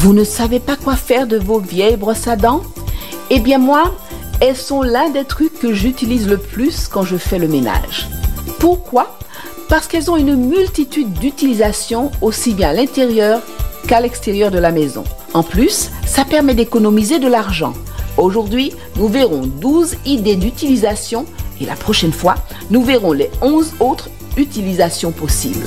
Vous ne savez pas quoi faire de vos vieilles brosses à dents? Eh bien moi, elles sont l'un des trucs que j'utilise le plus quand je fais le ménage. Pourquoi? Parce qu'elles ont une multitude d'utilisations aussi bien à l'intérieur qu'à l'extérieur de la maison. En plus, ça permet d'économiser de l'argent. Aujourd'hui, nous verrons 12 idées d'utilisation et la prochaine fois, nous verrons les 11 autres utilisations possibles.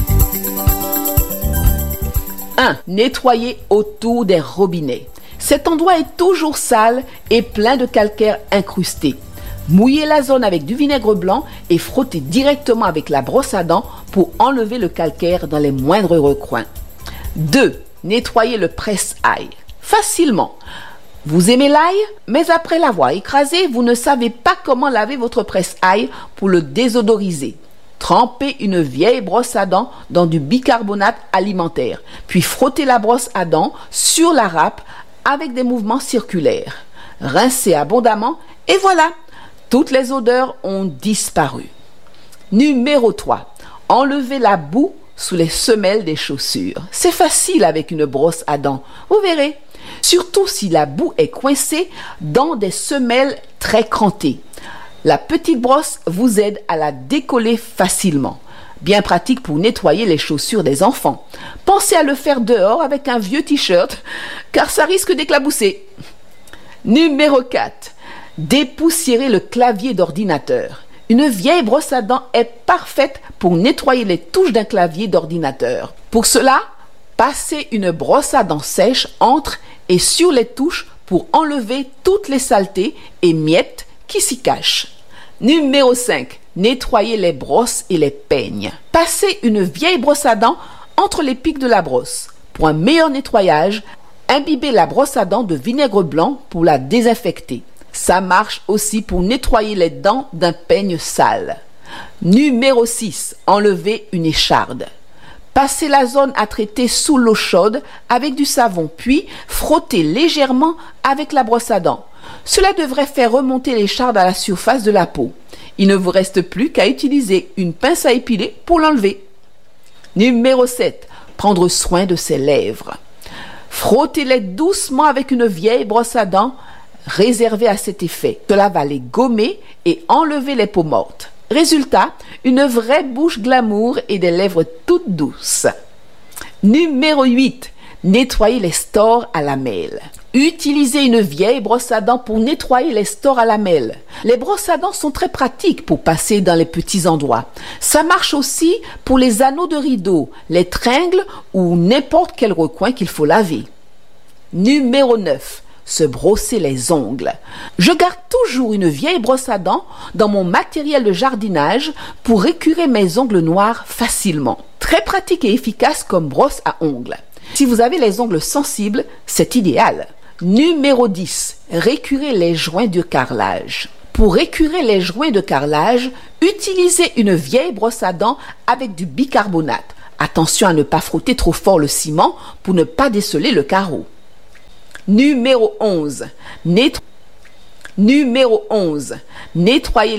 1. Nettoyer autour des robinets. Cet endroit est toujours sale et plein de calcaire incrusté. Mouillez la zone avec du vinaigre blanc et frottez directement avec la brosse à dents pour enlever le calcaire dans les moindres recoins. 2. Nettoyer le presse-ail. Facilement. Vous aimez l'ail, mais après l'avoir écrasé, vous ne savez pas comment laver votre presse-ail pour le désodoriser. Trempez une vieille brosse à dents dans du bicarbonate alimentaire, puis frottez la brosse à dents sur la râpe avec des mouvements circulaires. Rincez abondamment et voilà, toutes les odeurs ont disparu. Numéro 3. Enlevez la boue sous les semelles des chaussures. C'est facile avec une brosse à dents, vous verrez. Surtout si la boue est coincée dans des semelles très crantées. La petite brosse vous aide à la décoller facilement. Bien pratique pour nettoyer les chaussures des enfants. Pensez à le faire dehors avec un vieux t-shirt, car ça risque d'éclabousser. Numéro 4. Dépoussiérer le clavier d'ordinateur. Une vieille brosse à dents est parfaite pour nettoyer les touches d'un clavier d'ordinateur. Pour cela, passez une brosse à dents sèche entre et sur les touches pour enlever toutes les saletés et miettes qui s'y cachent. Numéro 5. Nettoyer les brosses et les peignes. Passez une vieille brosse à dents entre les pics de la brosse. Pour un meilleur nettoyage, imbibez la brosse à dents de vinaigre blanc pour la désinfecter. Ça marche aussi pour nettoyer les dents d'un peigne sale. Numéro 6. Enlever une écharde. Passez la zone à traiter sous l'eau chaude avec du savon, puis frottez légèrement avec la brosse à dents. Cela devrait faire remonter l'écharde à la surface de la peau. Il ne vous reste plus qu'à utiliser une pince à épiler pour l'enlever. Numéro 7. Prendre soin de ses lèvres. Frottez-les doucement avec une vieille brosse à dents réservée à cet effet. Cela va les gommer et enlever les peaux mortes. Résultat, une vraie bouche glamour et des lèvres toutes douces. Numéro 8. Nettoyer les stores à lamelles. Utilisez une vieille brosse à dents pour nettoyer les stores à lamelles. Les brosses à dents sont très pratiques pour passer dans les petits endroits. Ça marche aussi pour les anneaux de rideau, les tringles ou n'importe quel recoin qu'il faut laver. Numéro 9. Se brosser les ongles. Je garde toujours une vieille brosse à dents dans mon matériel de jardinage pour récurer mes ongles noirs facilement. Très pratique et efficace comme brosse à ongles. Si vous avez les ongles sensibles, c'est idéal. Numéro 10. Récurer les joints de carrelage. Pour récurer les joints de carrelage, utilisez une vieille brosse à dents avec du bicarbonate. Attention à ne pas frotter trop fort le ciment pour ne pas déceler le carreau. Numéro 11. Nettoyer